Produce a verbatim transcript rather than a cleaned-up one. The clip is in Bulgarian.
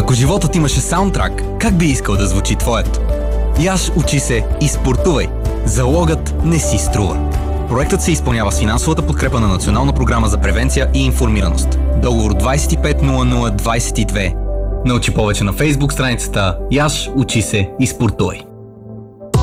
Ако животът имаше саундтрак, как би искал да звучи твоето? Яш, учи се и спортувай. Залогът не си струва. Проектът се изпълнява с финансовата подкрепа на Национална програма за превенция и информираност. Договор двайсет и пет нула нула двайсет и две. Научи повече на Фейсбук страницата Яш, учи се и спортувай.